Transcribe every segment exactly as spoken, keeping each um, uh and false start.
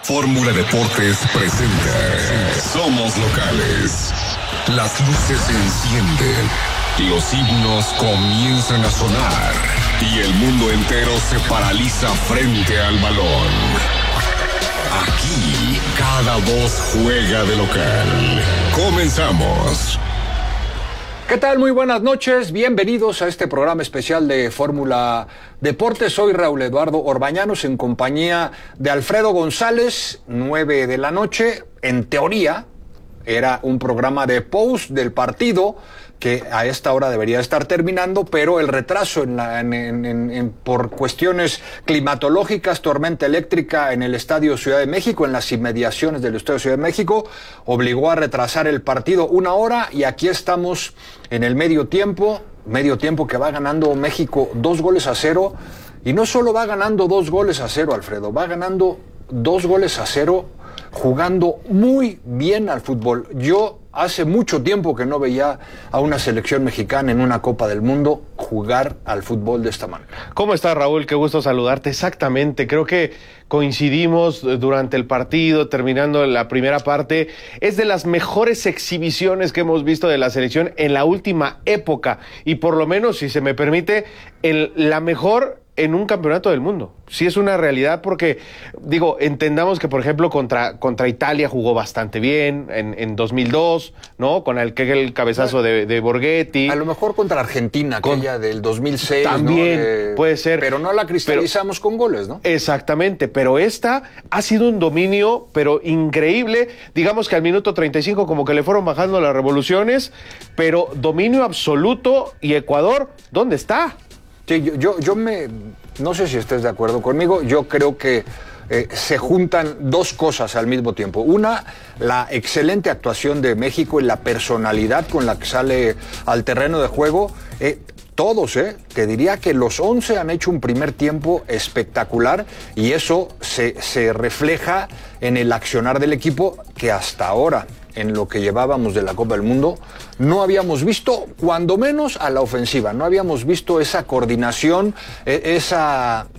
Fórmula Deportes presenta Somos Locales. Las luces se encienden, los himnos comienzan a sonar y el mundo entero se paraliza frente al balón. Aquí, cada voz juega de local. Comenzamos. ¿Qué tal? Muy buenas noches, bienvenidos a este programa especial de Fórmula Deportes. Soy Raúl Eduardo Orbañanos en compañía de Alfredo González, nueve de la noche. En teoría, era un programa de post del partido que a esta hora debería estar terminando, pero el retraso en la, en, en, en, por cuestiones climatológicas, tormenta eléctrica en el Estadio Ciudad de México, en las inmediaciones del Estadio Ciudad de México, obligó a retrasar el partido una hora y aquí estamos en el medio tiempo, medio tiempo que va ganando México dos goles a cero, y no solo va ganando dos goles a cero, Alfredo, va ganando dos goles a cero jugando muy bien al fútbol. Yo hace mucho tiempo que no veía a una selección mexicana en una Copa del Mundo jugar al fútbol de esta manera. ¿Cómo estás, Raúl? Qué gusto saludarte. Exactamente, creo que coincidimos durante el partido, terminando la primera parte. Es de las mejores exhibiciones que hemos visto de la selección en la última época y por lo menos, si se me permite, el, la mejor en un campeonato del mundo. Sí es una realidad porque, digo, entendamos que, por ejemplo, contra, contra Italia jugó bastante bien en, en dos mil dos, ¿no? Con el, el cabezazo de, de Borghetti. A lo mejor contra Argentina, con, aquella del dos mil seis, también, ¿no? Eh, puede ser. Pero no la cristalizamos pero, con goles, ¿no? Exactamente, pero esta ha sido un dominio, pero increíble. Digamos que al minuto treinta y cinco como que le fueron bajando las revoluciones, pero dominio absoluto. Y Ecuador, ¿dónde está? Sí, yo, yo, yo me, no sé si estés de acuerdo conmigo, yo creo que eh, se juntan dos cosas al mismo tiempo. Una, la excelente actuación de México y la personalidad con la que sale al terreno de juego. Eh, todos, eh, te diría que los once han hecho un primer tiempo espectacular y eso se, se refleja en el accionar del equipo que hasta ahora, en lo que llevábamos de la Copa del Mundo, no habíamos visto, cuando menos a la ofensiva, no habíamos visto esa coordinación, esa,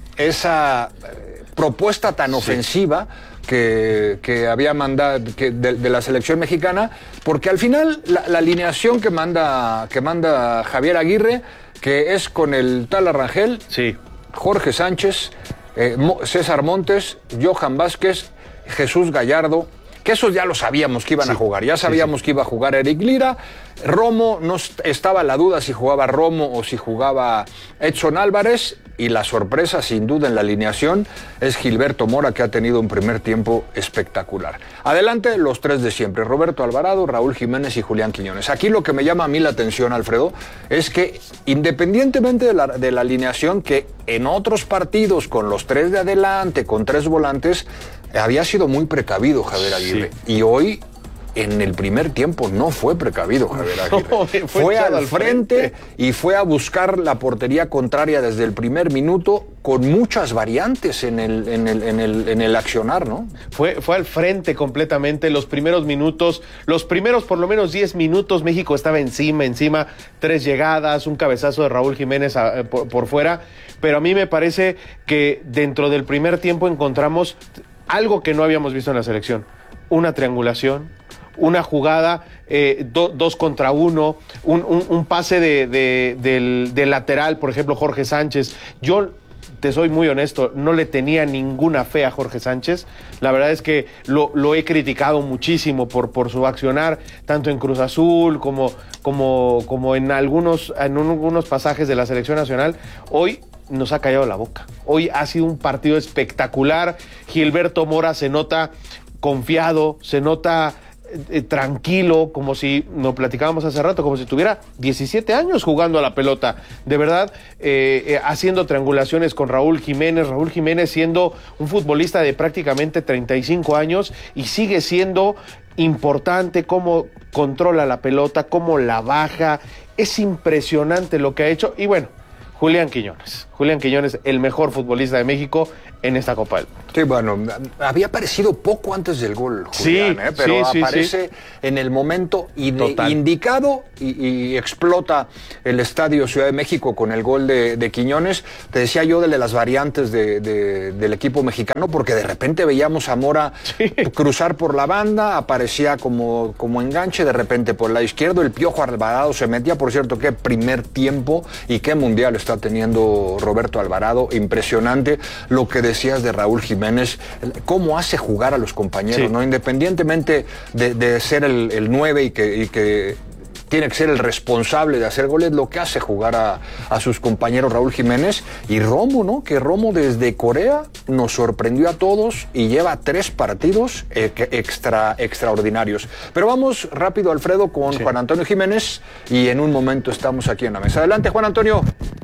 esa propuesta tan sí. ofensiva que, que había mandado que de, de la selección mexicana, porque al final la, la alineación que manda, que manda Javier Aguirre, que es con el tal Arrangel, sí. Jorge Sánchez, eh, César Montes, Johan Vázquez, Jesús Gallardo, que esos ya lo sabíamos que iban sí, a jugar, ya sabíamos sí, sí. que iba a jugar Eric Lira, Romo, no estaba la duda si jugaba Romo o si jugaba Edson Álvarez, y la sorpresa sin duda en la alineación es Gilberto Mora, que ha tenido un primer tiempo espectacular. Adelante los tres de siempre, Roberto Alvarado, Raúl Jiménez y Julián Quiñones. Aquí lo que me llama a mí la atención, Alfredo, es que independientemente de la, de la alineación, que en otros partidos con los tres de adelante, con tres volantes, había sido muy precavido Javier Aguirre, sí. y hoy en el primer tiempo no fue precavido Javier Aguirre. No, fue fue al, al frente, frente y fue a buscar la portería contraria desde el primer minuto con muchas variantes en el, en el, en el, en el accionar, ¿no? Fue, fue al frente completamente los primeros minutos, los primeros por lo menos diez minutos México estaba encima, encima, tres llegadas, un cabezazo de Raúl Jiménez a, por, por fuera, pero a mí me parece que dentro del primer tiempo encontramos algo que no habíamos visto en la selección, una triangulación, una jugada, eh, do, dos contra uno, un, un, un pase de, de, del, del lateral, por ejemplo, Jorge Sánchez. Yo te soy muy honesto, no le tenía ninguna fe a Jorge Sánchez. La verdad es que lo, lo he criticado muchísimo por, por su accionar, tanto en Cruz Azul como, como, como en, algunos, en algunos pasajes de la selección nacional. Hoy nos ha callado la boca. Hoy ha sido un partido espectacular. Gilberto Mora se nota confiado, se nota eh, tranquilo, como si, nos platicábamos hace rato, como si tuviera diecisiete años jugando a la pelota. De verdad, eh, eh, haciendo triangulaciones con Raúl Jiménez. Raúl Jiménez siendo un futbolista de prácticamente treinta y cinco años y sigue siendo importante cómo controla la pelota, cómo la baja. Es impresionante lo que ha hecho. Y bueno, Julián Quiñones. Julián Quiñones, el mejor futbolista de México en esta Copa del Mundo. Sí, bueno, había aparecido poco antes del gol, Julián, sí, ¿eh? Pero sí, aparece sí, sí. en el momento ide- indicado y, y explota el Estadio Ciudad de México con el gol de, de Quiñones. Te decía yo de las variantes de, de, del equipo mexicano, porque de repente veíamos a Mora sí. cruzar por la banda, aparecía como, como enganche, de repente por el lado izquierdo, el Piojo Alvarado se metía. Por cierto, qué primer tiempo y qué mundial está teniendo Roberto Alvarado, impresionante. Lo que decías de Raúl Jiménez, cómo hace jugar a los compañeros, sí. ¿no? Independientemente de, de ser el, el nueve y que, y que tiene que ser el responsable de hacer goles, lo que hace jugar a, a sus compañeros Raúl Jiménez y Romo, ¿no? Que Romo desde Corea nos sorprendió a todos y lleva tres partidos eh, extra, extraordinarios. Pero vamos rápido, Alfredo, con sí. Juan Antonio Jiménez y en un momento estamos aquí en la mesa. Adelante, Juan Antonio.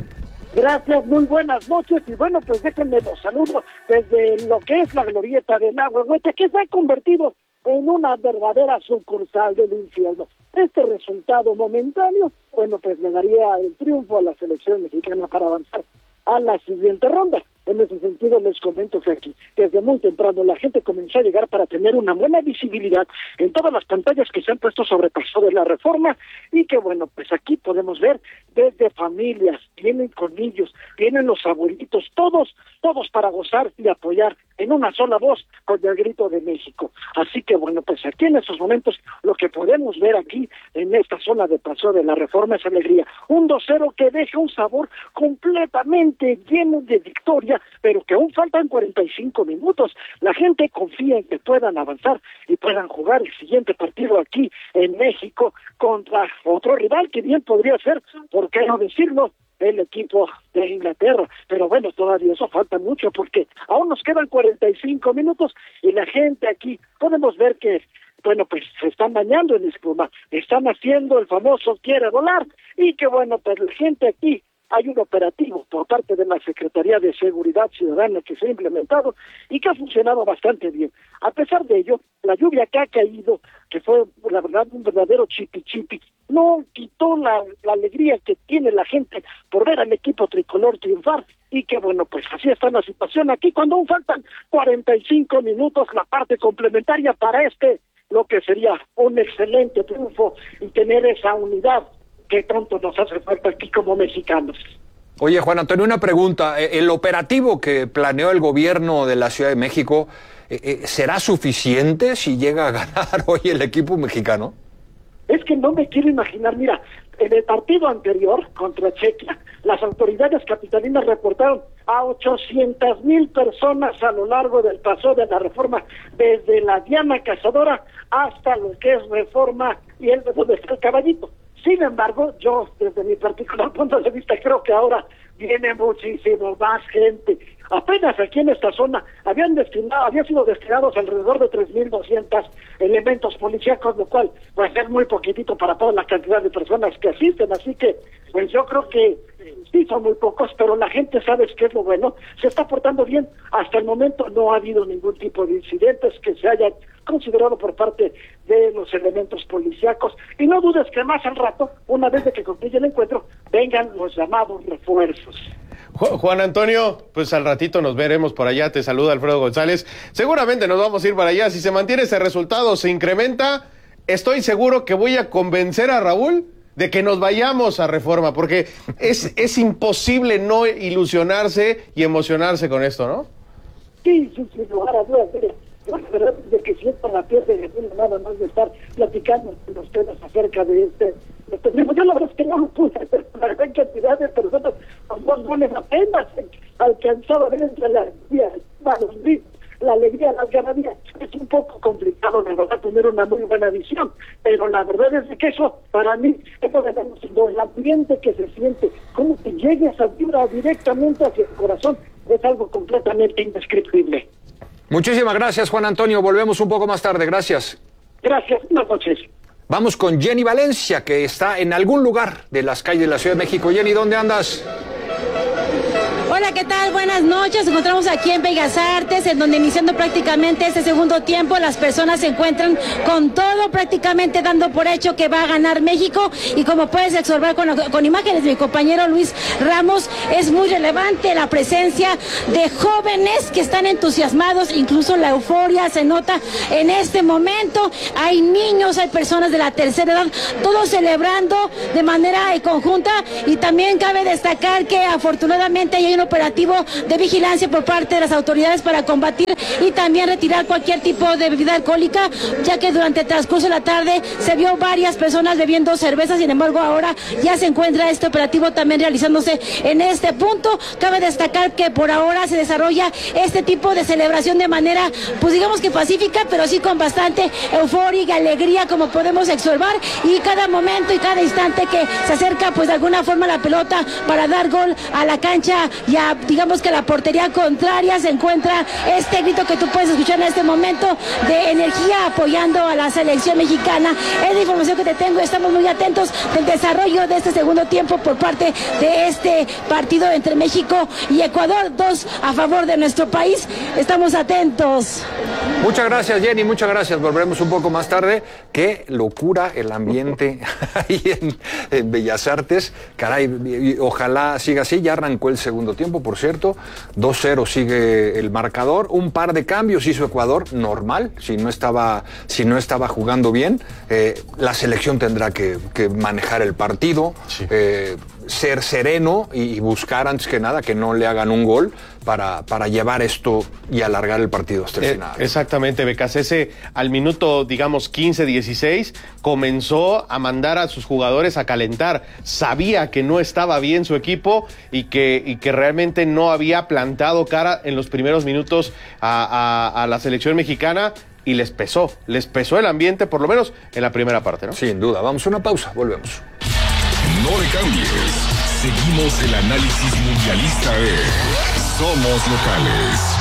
Gracias, muy buenas noches y bueno, pues déjenme los saludos desde lo que es la glorieta del Ahuehuete, que se ha convertido en una verdadera sucursal del infierno. Este resultado momentáneo, bueno, pues le daría el triunfo a la selección mexicana para avanzar a la siguiente ronda. En ese sentido les comento que aquí, desde muy temprano, la gente comenzó a llegar para tener una buena visibilidad en todas las pantallas que se han puesto sobre Paso de la Reforma y que bueno, pues aquí podemos ver desde familias, vienen con niños, vienen los abuelitos, todos, todos para gozar y apoyar en una sola voz con el grito de México. Así que bueno, pues aquí en estos momentos lo que podemos ver aquí en esta zona de Paso de la Reforma es alegría. Un dos cero que deja un sabor completamente lleno de victoria, pero que aún faltan cuarenta y cinco minutos. La gente confía en que puedan avanzar y puedan jugar el siguiente partido aquí en México contra otro rival que bien podría ser, ¿por qué no decirlo?, el equipo de Inglaterra. Pero bueno, todavía eso falta mucho porque aún nos quedan cuarenta y cinco minutos y la gente aquí podemos ver que bueno, pues se están bañando en espuma, están haciendo el famoso quiere volar y que bueno, pues la gente aquí, hay un operativo por parte de la Secretaría de Seguridad Ciudadana que se ha implementado y que ha funcionado bastante bien. A pesar de ello, la lluvia que ha caído, que fue la verdad un verdadero chipi chipi, no quitó la, la alegría que tiene la gente por ver al equipo tricolor triunfar y que bueno, pues así está la situación aquí cuando aún faltan cuarenta y cinco minutos, la parte complementaria para este, lo que sería un excelente triunfo y tener esa unidad que tanto nos hace falta aquí como mexicanos. Oye, Juan Antonio, una pregunta. ¿El operativo que planeó el gobierno de la Ciudad de México eh, será suficiente si llega a ganar hoy el equipo mexicano? Es que no me quiero imaginar, mira, en el partido anterior contra Chequia, las autoridades capitalinas reportaron a ochocientas mil personas a lo largo del Paso de la Reforma, desde la Diana Cazadora hasta lo que es Reforma y el donde está el Caballito. Sin embargo, yo desde mi particular punto de vista creo que ahora viene muchísimo más gente. Apenas aquí en esta zona habían destinado, habían sido destinados alrededor de tres mil doscientos elementos policíacos, lo cual va a ser muy poquitito para toda la cantidad de personas que asisten, así que pues yo creo que sí son muy pocos, pero la gente sabe qué es lo bueno, se está portando bien. Hasta el momento no ha habido ningún tipo de incidentes que se hayan considerado por parte de los elementos policíacos, y no dudes que más al rato, una vez de que concluya el encuentro, vengan los llamados refuerzos. Juan Antonio, pues al ratito nos veremos por allá, te saluda Alfredo González, seguramente nos vamos a ir para allá, si se mantiene ese resultado, se incrementa, estoy seguro que voy a convencer a Raúl de que nos vayamos a Reforma, porque es, es imposible no ilusionarse y emocionarse con esto, ¿no? Sí, sí, sin lugar a dudas, mire, yo la verdad es de que siento la piel de Jesús nada más de estar platicando con ustedes acerca de este, este yo la verdad es que no lo pude hacer, la gran cantidad de personas con dos goles apenas alcanzaba a ver entre la alegría, la alegría, las ganaderías. Es un poco complicado, la verdad, tener una muy buena visión, pero la verdad es de que eso, para mí, eso de el ambiente que se siente, cómo te llega esa vibra directamente hacia el corazón, es algo completamente indescriptible. Muchísimas gracias, Juan Antonio. Volvemos un poco más tarde. Gracias. Gracias. Buenas noches. Vamos con Jenny Valencia, que está en algún lugar de las calles de la Ciudad de México. Jenny, ¿dónde andas? Hola, ¿qué tal? Buenas noches. Nos encontramos aquí en Bellas Artes, en donde iniciando prácticamente este segundo tiempo, las personas se encuentran con todo, prácticamente dando por hecho que va a ganar México. Y como puedes observar con, con imágenes de mi compañero Luis Ramos, es muy relevante la presencia de jóvenes que están entusiasmados, incluso la euforia se nota en este momento. Hay niños, hay personas de la tercera edad, todos celebrando de manera conjunta. Y también cabe destacar que afortunadamente hay un operativo de vigilancia por parte de las autoridades para combatir y también retirar cualquier tipo de bebida alcohólica, ya que durante el transcurso de la tarde se vio varias personas bebiendo cerveza. Sin embargo, ahora ya se encuentra este operativo también realizándose en este punto. Cabe destacar que por ahora se desarrolla este tipo de celebración de manera, pues digamos que pacífica, pero sí con bastante euforia y alegría, como podemos observar, y cada momento y cada instante que se acerca pues de alguna forma la pelota para dar gol a la cancha, ya digamos que la portería contraria, se encuentra este grito que tú puedes escuchar en este momento de energía apoyando a la selección mexicana. Es la información que te tengo. Estamos muy atentos del desarrollo de este segundo tiempo por parte de este partido entre México y Ecuador, dos a favor de nuestro país. Estamos atentos. Muchas gracias, Jenny, muchas gracias. Volveremos un poco más tarde. Qué locura el ambiente ahí en, en Bellas Artes. Caray, ojalá siga así. Ya arrancó el segundo tiempo, por cierto. dos cero sigue el marcador. Un par de cambios hizo Ecuador, normal, si no estaba, si no estaba jugando bien. Eh, la selección tendrá que, que manejar el partido, sí. eh, ser sereno y, y buscar antes que nada que no le hagan un gol para, para llevar esto y alargar el partido hasta el eh, final. Exactamente, Becasese al minuto, digamos, quince, dieciséis, comenzó a mandar a sus jugadores a calentar. Sabía que no estaba bien su equipo y que, y que realmente no había plantado cara en los primeros minutos a, a, a la selección mexicana. Y les pesó, les pesó el ambiente, por lo menos en la primera parte, ¿no? Sin duda. Vamos a una pausa, volvemos. No le cambies. Seguimos el análisis mundialista de Somos Locales.